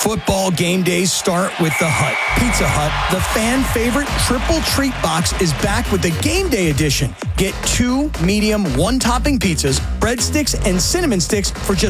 Football game days start with the Hut. Pizza Hut, the fan favorite triple treat box, is back with the game day edition. Get 2 medium, 1-topping pizzas, breadsticks, and cinnamon sticks for just